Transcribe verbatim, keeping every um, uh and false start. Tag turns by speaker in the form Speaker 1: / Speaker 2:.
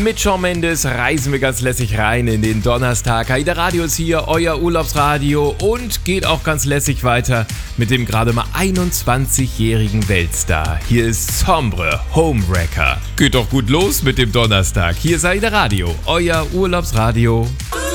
Speaker 1: Mit Shawn Mendes reisen wir ganz lässig rein in den Donnerstag. AIDA Radio ist hier, euer Urlaubsradio, und geht auch ganz lässig weiter mit dem gerade mal einundzwanzigjährigen Weltstar. Hier ist Sombre Homewrecker. Geht doch gut los mit dem Donnerstag. Hier ist AIDA Radio, euer Urlaubsradio.